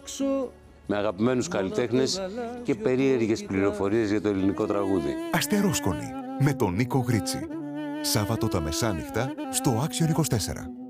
με αγαπημένους καλλιτέχνες και περίεργες πληροφορίες για το ελληνικό τραγούδι. Αστερόσκονη με τον Νίκο Γρίτσι. Σάββατο τα μεσάνυχτα στο Action 24.